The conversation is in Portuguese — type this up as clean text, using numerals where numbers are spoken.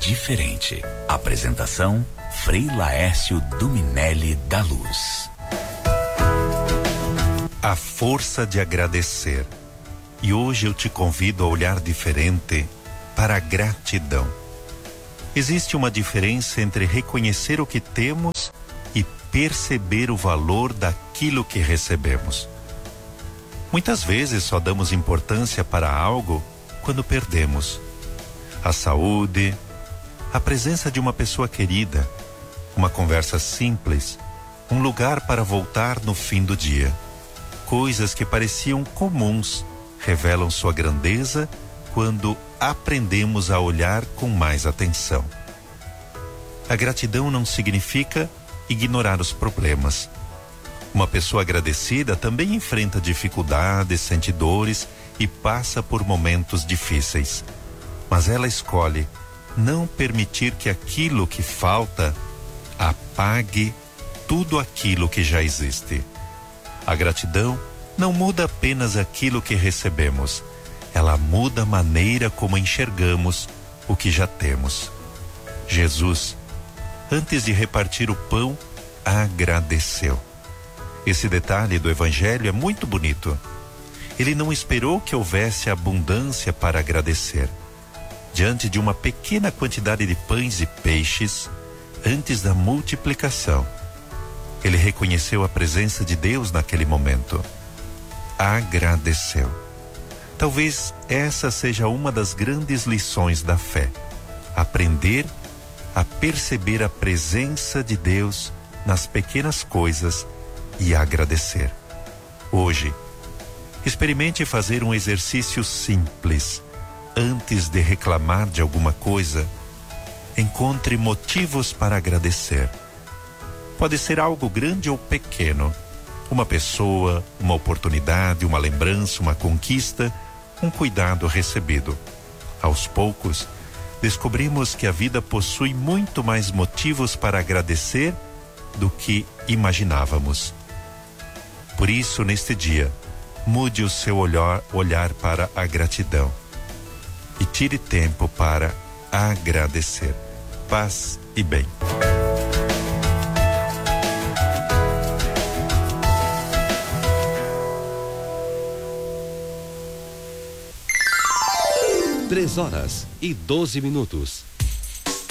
diferente. Apresentação: Frei Laércio Duminelli da Luz. A força de agradecer. E hoje eu te convido a olhar diferente para a gratidão. Existe uma diferença entre reconhecer o que temos e perceber o valor daquilo que recebemos. Muitas vezes só damos importância para algo quando perdemos. A saúde, a presença de uma pessoa querida, uma conversa simples, um lugar para voltar no fim do dia. Coisas que pareciam comuns revelam sua grandeza quando aprendemos a olhar com mais atenção. A gratidão não significa ignorar os problemas. Uma pessoa agradecida também enfrenta dificuldades, sente dores e passa por momentos difíceis. Mas ela escolhe não permitir que aquilo que falta apague tudo aquilo que já existe. A gratidão não muda apenas aquilo que recebemos, ela muda a maneira como enxergamos o que já temos. Jesus, antes de repartir o pão, agradeceu. Esse detalhe do Evangelho é muito bonito. Ele não esperou que houvesse abundância para agradecer. Diante de uma pequena quantidade de pães e peixes, antes da multiplicação, ele reconheceu a presença de Deus naquele momento. Agradeceu. Talvez essa seja uma das grandes lições da fé. Aprender a perceber a presença de Deus nas pequenas coisas e agradecer. Hoje, experimente fazer um exercício simples. Antes de reclamar de alguma coisa, encontre motivos para agradecer. Pode ser algo grande ou pequeno. Uma pessoa, uma oportunidade, uma lembrança, uma conquista, um cuidado recebido. Aos poucos, descobrimos que a vida possui muito mais motivos para agradecer do que imaginávamos. Por isso, neste dia, mude o seu olhar para a gratidão e tire tempo para agradecer. Paz e bem. Três horas e 12 minutos.